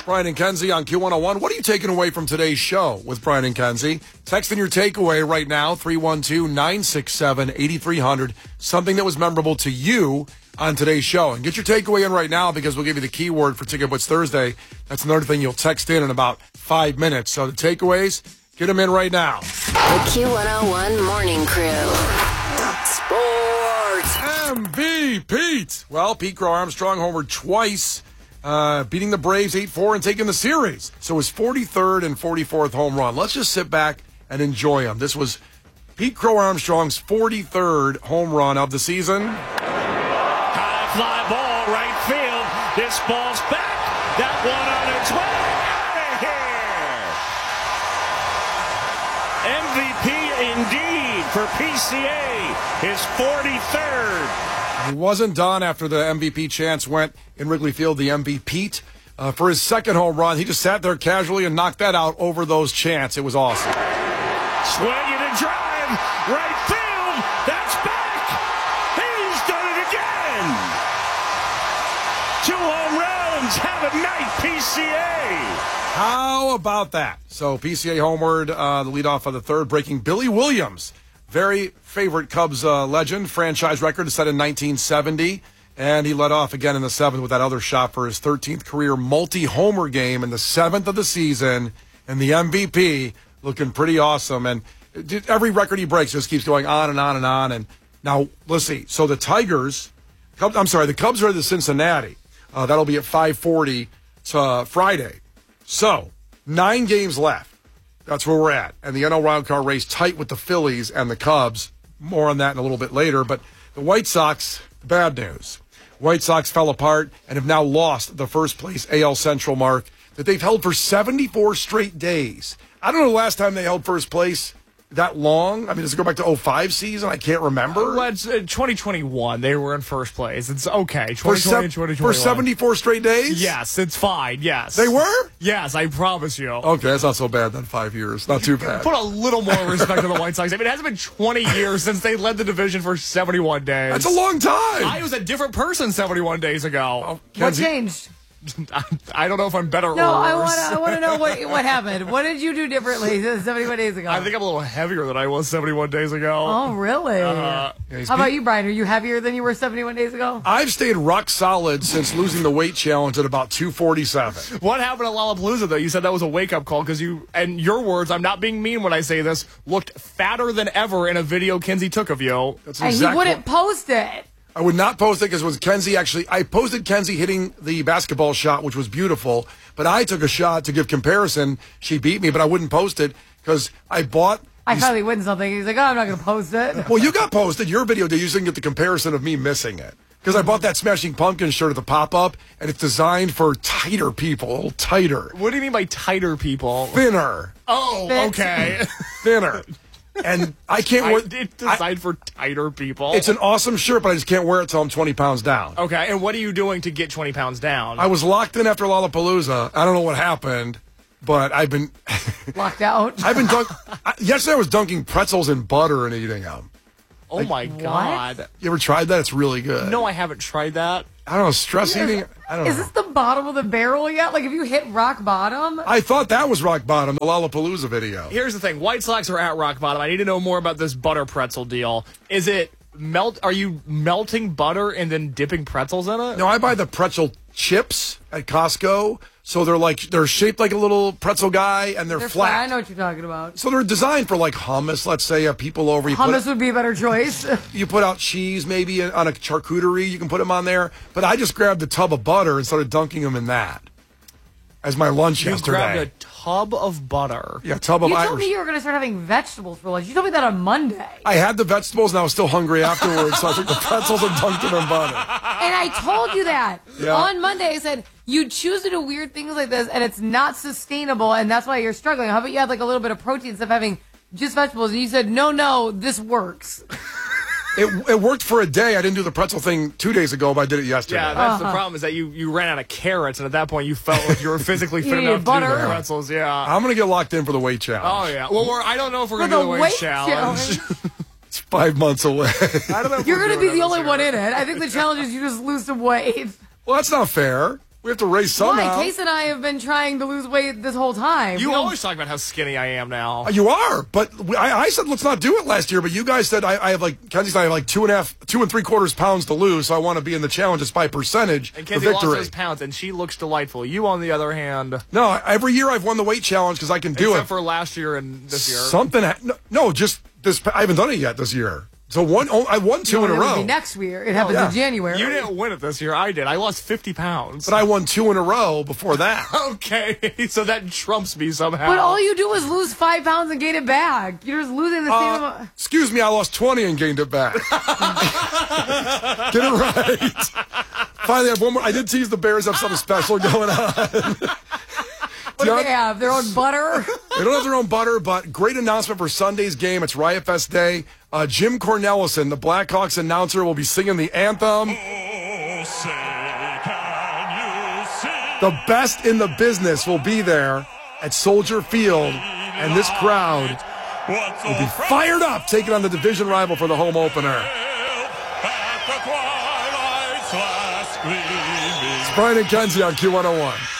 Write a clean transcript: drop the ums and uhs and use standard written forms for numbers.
Brian and Kenzie on Q101. What are you taking away from today's show with Brian and Kenzie? Text in your takeaway right now, 312-967-8300. Something that was memorable to you on today's show. And get your takeaway in right now because we'll give you the keyword for Ticket Blitz Thursday. That's another thing you'll text in about 5 minutes. So the takeaways, get them in right now. The Q101 Morning Crew. Sports. MVP. Well, Pete Crow Armstrong homered twice, beating the Braves 8-4 and taking the series. So his 43rd and 44th home run. Let's just sit back and enjoy him. This was Pete Crow Armstrong's 43rd home run of the season. High fly ball, right field. This ball's back. That one on its way. Out of here. MVP indeed for PCA. His 43rd. He wasn't done after the MVP chance went in Wrigley Field, the MVP. For his second home run, he just sat there casually and knocked that out over those chants. It was awesome. Swinging and drive. Right field. That's back. He's done it again. 2 home runs. Have a night, PCA. How about that? So PCA homered the leadoff of the third, breaking Billy Williams, very favorite Cubs legend, franchise record set in 1970. And he led off again in the 7th with that other shot for his 13th career multi-homer game in the 7th of the season. And the MVP looking pretty awesome. And every record he breaks just keeps going on and on and on. And now, let's see. So the the Cubs are at the Cincinnati. That'll be at 5:40 Friday. So 9 games left. That's where we're at. And the NL wildcard race tight with the Phillies and the Cubs. More on that in a little bit later. But the White Sox, bad news. White Sox fell apart and have now lost the first place AL Central mark that they've held for 74 straight days. I don't know the last time they held first place that long. I mean, does it go back to 05 season? I can't remember. Well, it's 2021. They were in first place. It's okay. 2020 and 2021. For 74 straight days? Yes, it's fine. Yes. They were? Yes, I promise you. Okay, that's not so bad then. 5 years. Not too bad. Put a little more respect on the White Sox. I mean, it hasn't been 20 years since they led the division for 71 days. That's a long time. I was a different person 71 days ago. Oh, What changed? I don't know if I'm better or worse. No, I want to know what happened. What did you do differently 71 days ago? I think I'm a little heavier than I was 71 days ago. Oh, really? How about you, Brian? Are you heavier than you were 71 days ago? I've stayed rock solid since losing the weight challenge at about 247. What happened at Lollapalooza, though? You said that was a wake-up call because you, and your words, I'm not being mean when I say this, looked fatter than ever in a video Kenzie took of you. That's And he wouldn't post it. I would not post it because it was Kenzie I posted Kenzie hitting the basketball shot, which was beautiful, but I took a shot to give comparison. She beat me, but I wouldn't post it because I finally win something. He's like, oh, I'm not going to post it. Well, you got posted. Your video, you didn't get the comparison of me missing it. Because I bought that Smashing Pumpkins shirt at the pop-up, and it's designed for tighter people, a little tighter. What do you mean by tighter people? Thinner. Oh, okay. Thinner. And I can't wear it's designed for tighter people. It's an awesome shirt, but I just can't wear it till I'm 20 pounds down. Okay, and what are you doing to get 20 pounds down? I was locked in after Lollapalooza. I don't know what happened, but I've been locked out. Yesterday I was dunking pretzels in butter and eating them. Oh my God. You ever tried that? It's really good. No, I haven't tried that. I don't know, stress eating. I don't know. Is this the bottom of the barrel yet? Like, if you hit rock bottom? I thought that was rock bottom, the Lollapalooza video. Here's the thing. White Sox are at rock bottom. I need to know more about this butter pretzel deal. Is it are you melting butter and then dipping pretzels in it? No, I buy the pretzel chips at Costco. So they're shaped like a little pretzel guy, and they're flat. I know what you're talking about. So they're designed for like hummus. Let's say people over. Hummus would be a better choice. You put out cheese maybe on a charcuterie. You can put them on there. But I just grabbed a tub of butter and started dunking them in that as my lunch yesterday. You grabbed a tub of butter. Yeah, tub of You Irish. told me you were going to start having vegetables for lunch. You told me that on Monday. I had the vegetables and I was still hungry afterwards, so I took the pretzels and dunked them in butter. And I told you that. Yeah. On Monday, I said, you choose to do weird things like this, and it's not sustainable, and that's why you're struggling. How about you have like a little bit of protein instead of having just vegetables? And you said, no, this works. It worked for a day. I didn't do the pretzel thing 2 days ago, but I did it yesterday. Yeah, that's the problem is that you ran out of carrots, and at that point you felt like you were physically fit enough to do the pretzels. Yeah, I'm going to get locked in for the weight challenge. Oh, yeah. Well, I don't know if we're going to do the weight challenge. It's 5 months away. I don't know if you're going to be the only one in it. I think the challenge is you just lose some weight. Well, that's not fair. We have to race somehow. Why? Case and I have been trying to lose weight this whole time. You always talk about how skinny I am now. You are, but I said let's not do it last year. But you guys said I have like Kenzie said I have like 2 3/4 pounds to lose, so I want to be in the challenge just by percentage. And for Kenzie lost victory. those pounds, and she looks delightful. You, on the other hand, No, every year I've won the weight challenge because I can do except it. for last year and this year. No, just this. I haven't done it yet this year. So I won 2 in a It would row. be next year. It happens in January. You didn't win it this year. I did. I lost 50 pounds. But I won 2 in a row before that. Okay, so that trumps me somehow. But all you do is lose 5 pounds and gain it back. You're just losing the same amount. Excuse me, I lost 20 and gained it back. Get it right. Finally, I have one more. I did tease the Bears have something special going on. What do they have? Their own butter? They don't have their own butter, but great announcement for Sunday's game. It's Riot Fest Day. Jim Cornelison, the Blackhawks announcer, will be singing the anthem. The best in the business will be there at Soldier Field, and this crowd will be fired up, taking on the division rival for the home opener. It's Brian and Kenzie on Q101.